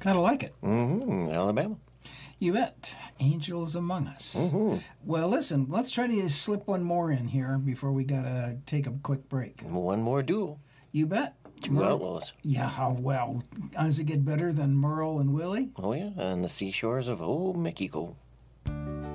Kind of like it. Alabama. You bet. Angels Among Us. Well, listen, let's try to slip one more in here before we got to take a quick break. One more duel. You bet. Two outlaws. Yeah, well, does it get better than Merle and Willie? Oh, yeah, on the seashores of old Mexico.